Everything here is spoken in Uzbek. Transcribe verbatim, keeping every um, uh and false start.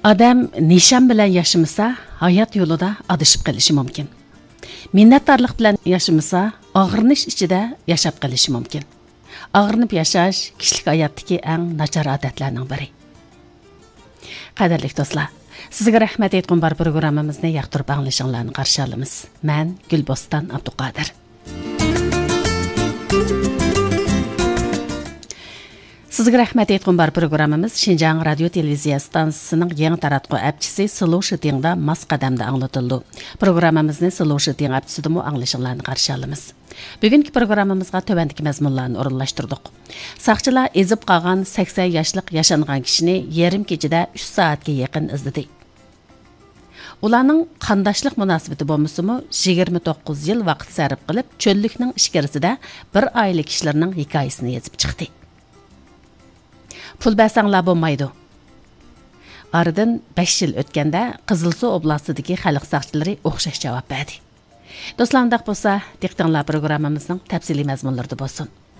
Odam nishon bilan yashamasa, hayot yo'lida adashib qolishi mumkin. Minnatdorlik bilan yashamasa, og'rinish ichida yashab qolishi mumkin. Og'rinib yashash kishilik hayotdagi eng nachar odatlarning biri. Qadrli do'stlar, sizga rahmat aytgan bar programmamizni yoqtirib anglashinglarni qarshi olamiz. Men Gulboston Abduqodir. Sizga rahmat aytgan bar programmamiz Şinjan radio televiziya stansiyasining yangi taratquv apchisi Slow Shitingda mas qadamda anglatildi. Programmamizni Slow Shiting apchisida mo anglashinglarni qarshi olamiz. Bugungi programmamizga tövəndiki mazmunlarni o'rinlashtirdik. Saqchilar ezib qolgan sakson yoshlik yashangan kishini yarim kechada uch soatga yaqin izladi. Ularning qandoshlik munosabati bo'lmasa-mu yigirma to'qqiz yil vaqt sarf qilib, cho'llikning ichkarisida bir oila kishilarning hikoyasini yozib chiqdi. Pul bersanglar bo'lmaydi. Aradan besh yil o'tganda Qizilsuv oblastidagi xalq saqchilari o'xshash javob berdi. Do'stlar, undaq bo'lsa, diqqatinglar programmamizning tafsiliy mazmunlarida bo'lsin.